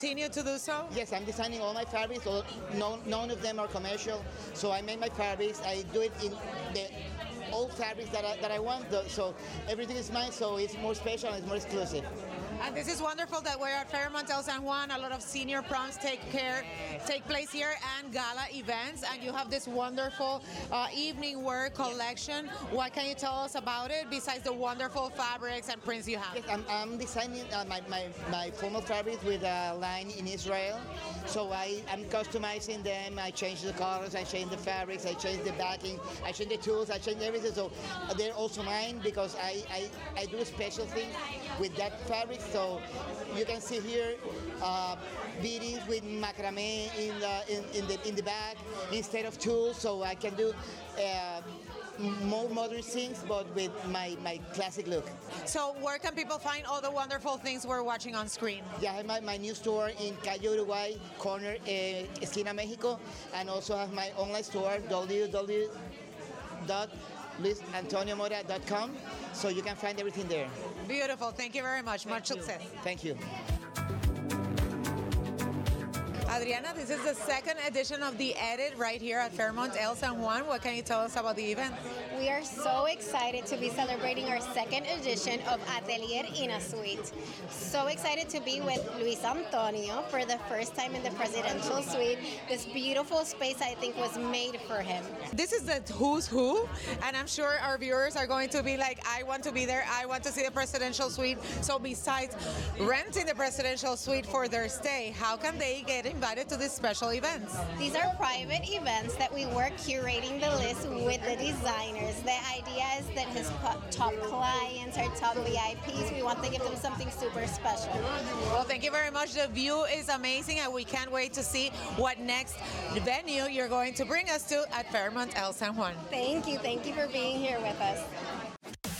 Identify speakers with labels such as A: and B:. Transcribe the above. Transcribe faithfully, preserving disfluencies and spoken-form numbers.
A: Continue to do so?
B: Yes, I'm designing all my fabrics. All, none, none of them are commercial. So I make my fabrics. I do it in the old fabrics that I, that I want. So everything is mine. So it's more special and it's more exclusive.
A: And this is wonderful that we're at Fairmont El San Juan. A lot of senior proms take care, take place here, and gala events. And you have this wonderful uh, evening wear collection. What can you tell us about it besides the wonderful fabrics and prints you have?
B: Yes, I'm, I'm designing uh, my, my, my formal fabrics with a line in Israel. So I, I'm customizing them. I change the colors, I change the fabrics, I change the backing, I change the tools, I change everything. So uh, they're also mine because I, I, I do special things with that fabric. So you can see here uh, beadings with macrame in the in, in the in the back instead of tools. So I can do uh, more modern things, but with my, my classic look.
A: So where can people find all the wonderful things we're watching on screen?
B: Yeah, I have my, my new store in Calle Uruguay, corner uh, Esquina Mexico, and also have my online store w w w dot luis antonio mora dot com. So you can find everything there.
A: Beautiful. Thank you very much.
B: Thank
A: Much
B: you.
A: success.
B: Thank you.
A: Adriana, this is the second edition of The Edit right here at Fairmont El San Juan. What can you tell us about the event?
C: We are so excited to be celebrating our second edition of Atelier in a Suite. So excited to be with Luis Antonio for the first time in the presidential suite. This beautiful space, I think, was made for him.
A: This is the who's who, and I'm sure our viewers are going to be like, I want to be there, I want to see the presidential suite. So besides renting the presidential suite for their stay, how can they get invited to these special events?
C: These are private events that we work curating the list with the designers. The idea is that his top clients are top V I Ps. We want to give them something super special.
A: Well, thank you very much. The view is amazing, and we can't wait to see what next venue you're going to bring us to at Fairmont El San Juan.
C: Thank you. Thank you for being here with us.